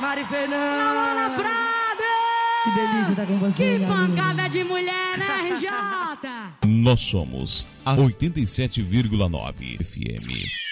Mari Fernanda. Ana Prada. Que delícia estar com você. Que pancada de mulher, né, RJ? Nós somos a 87,9 FM.